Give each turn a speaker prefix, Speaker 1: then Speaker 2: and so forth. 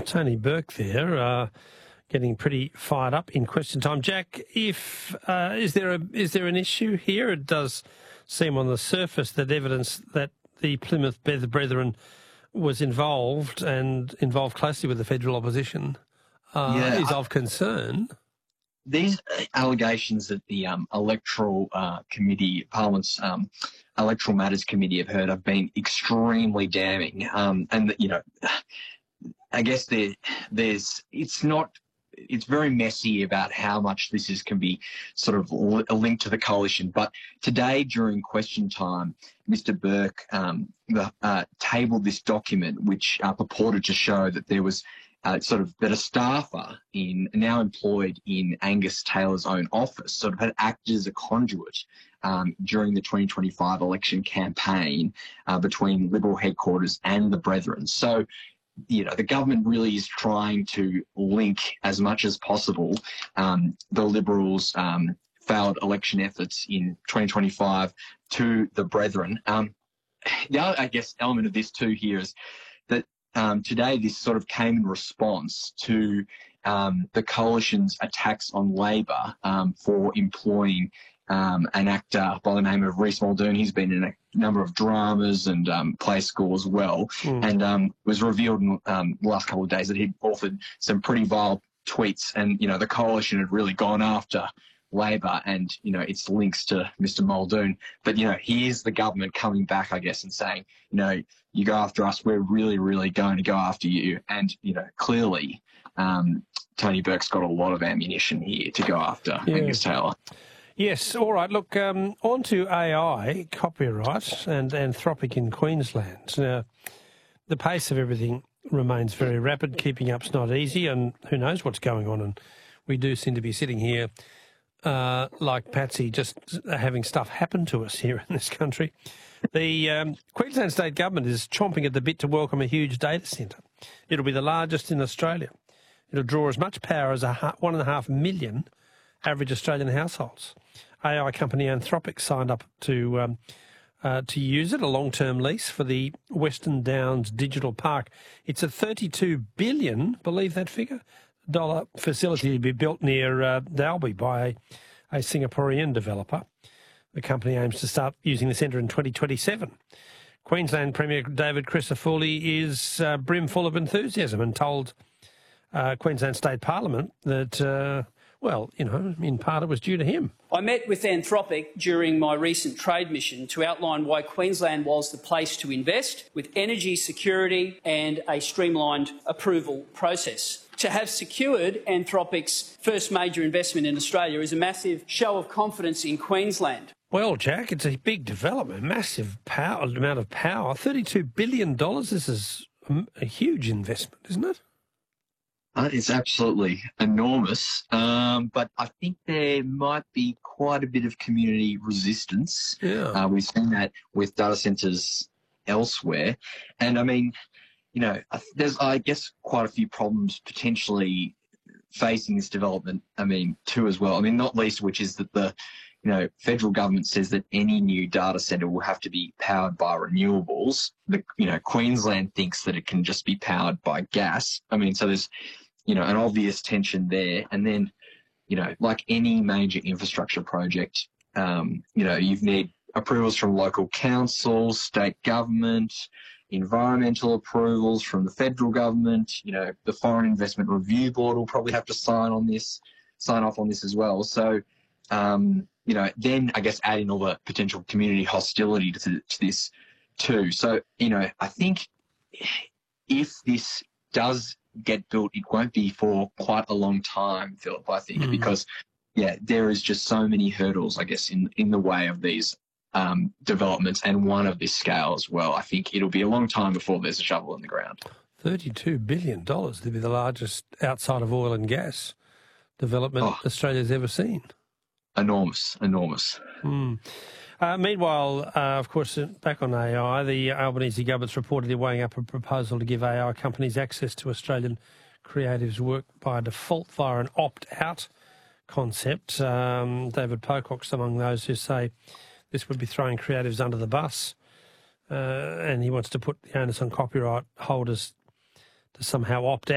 Speaker 1: Tony Burke there, getting pretty fired up in question time. Jack, is there an issue here? It does seem on the surface that evidence that the Plymouth Brethren was involved closely with the federal opposition is of concern.
Speaker 2: These allegations that the Electoral Committee, Parliament's Electoral Matters Committee have heard have been extremely damning. I guess it's very messy about how much this can be sort of linked to the coalition. But today during question time, Mr. Burke tabled this document which purported to show that there was that a staffer now employed in Angus Taylor's own office sort of had acted as a conduit during the 2025 election campaign between Liberal headquarters and the Brethren. So, the government really is trying to link as much as possible the Liberals' failed election efforts in 2025 to the Brethren. The other, I guess, element of this too here is that today this sort of came in response to the coalition's attacks on Labor for employing an actor by the name of Reece Muldoon. He's been in a number of dramas and play school as well, and was revealed in the last couple of days that he'd authored some pretty vile tweets, and the coalition had really gone after Labor and its links to Mr. Muldoon. But here's the government coming back, I guess, and saying, you go after us, we're really, really going to go after you. And clearly Tony Burke's got a lot of ammunition here to go after Angus Taylor.
Speaker 1: Yes, all right. Look, on to AI, copyright and Anthropic in Queensland. Now, the pace of everything remains very rapid. Keeping up's not easy, and who knows what's going on. And we do seem to be sitting here like Patsy, just having stuff happen to us here in this country. The Queensland State Government is chomping at the bit to welcome a huge data centre. It'll be the largest in Australia. It'll draw as much power as 1.5 million average Australian households. AI company Anthropic signed up to use it, a long-term lease for the Western Downs Digital Park. It's a $32 billion, believe that figure, dollar facility to be built near Dalby by a Singaporean developer. The company aims to start using the centre in 2027. Queensland Premier David Crisafulli is brimful of enthusiasm and told Queensland State Parliament that in part it was due to him.
Speaker 3: I met with Anthropic during my recent trade mission to outline why Queensland was the place to invest, with energy security and a streamlined approval process. To have secured Anthropic's first major investment in Australia is a massive show of confidence in Queensland.
Speaker 1: Well, Jack, it's a big development, massive amount of power. $32 billion, this is a huge investment, isn't it?
Speaker 2: It's absolutely enormous, but I think there might be quite a bit of community resistance.
Speaker 1: Yeah.
Speaker 2: We've seen that with data centres elsewhere. And, I mean, there's, I guess, quite a few problems potentially facing this development, too, as well. Not least which is that the federal government says that any new data centre will have to be powered by renewables. Queensland thinks that it can just be powered by gas. So there's an obvious tension there. And then, like any major infrastructure project, you need approvals from local councils, state government, environmental approvals from the federal government. The Foreign Investment Review Board will probably have to sign off on this as well. So, then I guess add in all the potential community hostility to this too. So, I think if this does get built, it won't be for quite a long time, Philip, I think, because, there is just so many hurdles, I guess, in the way of these developments, and one of this scale as well. I think it'll be a long time before there's a shovel in the ground.
Speaker 1: $32 billion to be the largest outside of oil and gas development Australia's ever seen.
Speaker 2: Enormous.
Speaker 1: Meanwhile, of course, back on AI, the Albanese government's reportedly weighing up a proposal to give AI companies access to Australian creatives' work by default via an opt-out concept. David Pocock's among those who say this would be throwing creatives under the bus, and he wants to put the onus on copyright holders to somehow opt out.